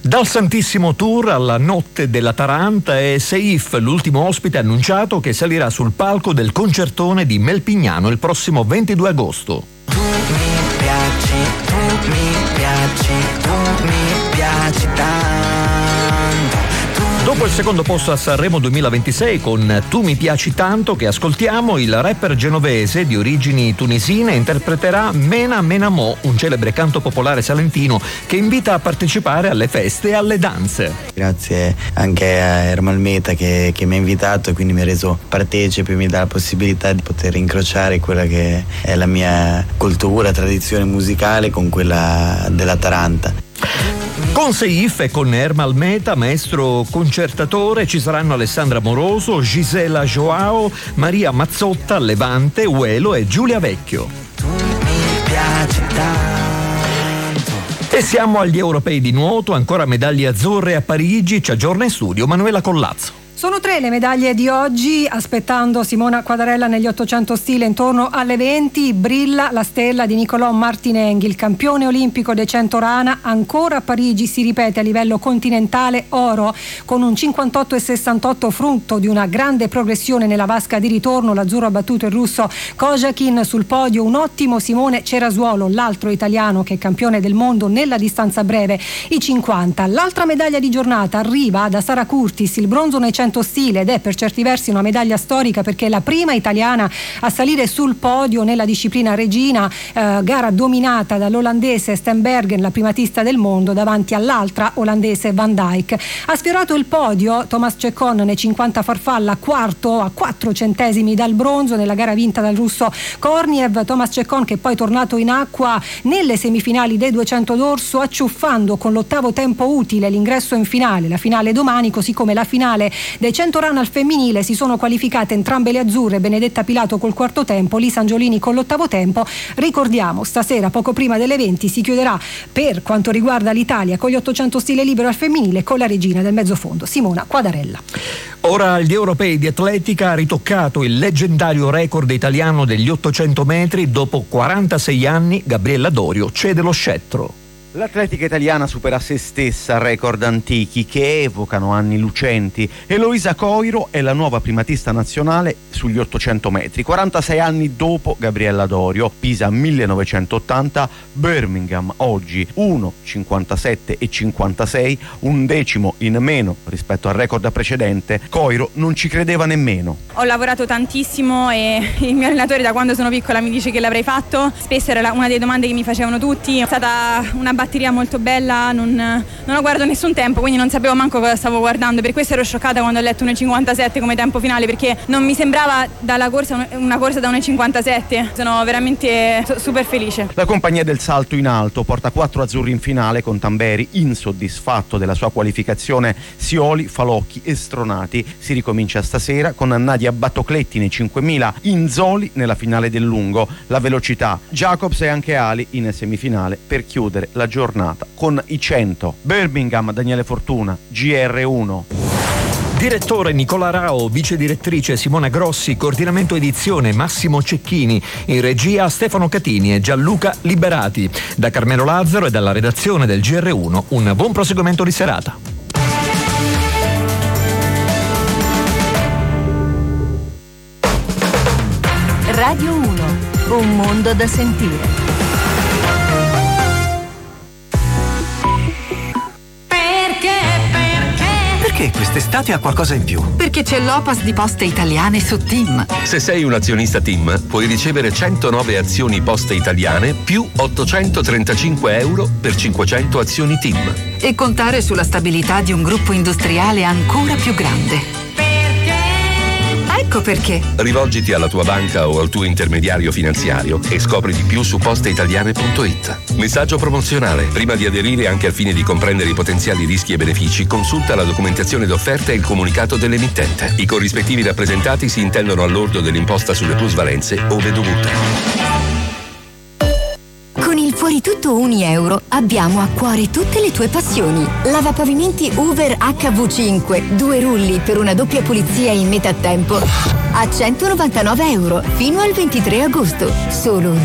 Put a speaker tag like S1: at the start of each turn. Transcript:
S1: Dal Santissimo Tour alla notte della Taranta è Seif, l'ultimo ospite annunciato che salirà sul palco del concertone di Melpignano il prossimo 22 agosto.
S2: Tu mi piaci, tu mi piaci, tu mi piaci tanto.
S1: Dopo il secondo posto a Sanremo 2026 con Tu mi piaci tanto che ascoltiamo, il rapper genovese di origini tunisine interpreterà Mena Mena Mo, un celebre canto popolare salentino che invita a partecipare alle feste e alle danze.
S3: Grazie anche a Ermal Meta che mi ha invitato e quindi mi ha reso partecipe, mi dà la possibilità di poter incrociare quella che è la mia cultura, tradizione musicale con quella della Taranta.
S1: Con Seif e con Ermal Meta, maestro concertatore, ci saranno Alessandra Moroso, Gisela Joao, Maria Mazzotta, Levante, Uelo e Giulia Vecchio.
S2: Tu mi piaci tanto.
S1: E siamo agli europei di nuoto, ancora medaglie azzurre a Parigi, ci aggiorna in studio Manuela Collazzo.
S4: Sono 3 le medaglie di oggi, aspettando Simona Quadarella negli 800 stile intorno alle 20, brilla la stella di Nicolò Martinenghi, il campione olimpico dei 100 rana, ancora a Parigi si ripete a livello continentale oro, con un 58,68 frutto di una grande progressione nella vasca di ritorno, l'azzurro ha battuto il russo Kojakin sul podio, un ottimo Simone Cerasuolo, l'altro italiano che è campione del mondo nella distanza breve, i 50. L'altra medaglia di giornata arriva da Sara Curtis, il bronzo nei 100 stile ed è per certi versi una medaglia storica perché è la prima italiana a salire sul podio nella disciplina regina, gara dominata dall'olandese Stenbergen, la primatista del mondo, davanti all'altra olandese Van Dijk. Ha sfiorato il podio Thomas Cecon nei 50 farfalla, quarto a 4 centesimi dal bronzo nella gara vinta dal russo Korniev. Thomas Cecon che poi è tornato in acqua nelle semifinali dei 200 d'orso, acciuffando con l'8º tempo utile l'ingresso in finale, la finale domani, così come la finale dei 100 run al femminile. Si sono qualificate entrambe le azzurre, Benedetta Pilato col 4º tempo, Lisa Angiolini con l'8º tempo. Ricordiamo, stasera poco prima delle 20 si chiuderà per quanto riguarda l'Italia con gli 800 stile libero al femminile con la regina del mezzofondo Simona Quadarella.
S1: Ora gli europei di atletica ha ritoccato il leggendario record italiano degli 800 metri, dopo 46 anni Gabriella Dorio cede lo scettro.
S5: L'atletica italiana supera se stessa, record antichi che evocano anni lucenti. Eloisa Coiro è la nuova primatista nazionale sugli 800 metri, 46 anni dopo Gabriella Dorio. Pisa 1980, Birmingham oggi 1,57,56, un decimo in meno rispetto al record precedente. Coiro non ci credeva nemmeno.
S6: Ho lavorato tantissimo e il mio allenatore da quando sono piccola mi dice che l'avrei fatto. Spesso era una delle domande che mi facevano tutti. È stata una batteria molto bella, non ho guardato nessun tempo, quindi non sapevo manco cosa stavo guardando. Per questo ero scioccata quando ho letto 1,57 come tempo finale, perché non mi sembrava dalla corsa una corsa da 1,57. Sono veramente super felice.
S5: La compagnia del salto in alto porta 4 azzurri in finale con Tamberi insoddisfatto della sua qualificazione, Sioli, Falocchi e Stronati. Si ricomincia stasera con Nadia Battocletti nei 5.000, Inzoli nella finale del lungo, la velocità, Jacobs e anche Ali in semifinale per chiudere la giornata con i 100. Birmingham, Daniele Fortuna, GR1.
S1: Direttore Nicola Rao, vice direttrice Simona Grossi, coordinamento edizione Massimo Cecchini, in regia Stefano Catini e Gianluca Liberati. Da Carmelo Lazzaro e dalla redazione del GR1 un buon proseguimento di serata.
S7: Radio 1, un mondo da sentire.
S8: Perché quest'estate ha qualcosa in più?
S9: Perché c'è l'Opas di Poste Italiane su TIM.
S10: Se sei un azionista TIM, puoi ricevere 109 azioni Poste Italiane più 835 euro per 500 azioni TIM.
S9: E contare sulla stabilità di un gruppo industriale ancora più grande. Ecco perché.
S10: Rivolgiti alla tua banca o al tuo intermediario finanziario e scopri di più su posteitaliane.it. Messaggio promozionale. Prima di aderire, anche al fine di comprendere i potenziali rischi e benefici, consulta la documentazione d'offerta e il comunicato dell'emittente. I corrispettivi rappresentati si intendono all'ordo dell'imposta sulle plusvalenze ove dovute.
S11: Con il Fuori Tutto €1 abbiamo a cuore tutte le tue passioni. Lavapavimenti Hoover HV5, 2 rulli per una doppia pulizia in metà tempo a €199 fino al 23 agosto. Solo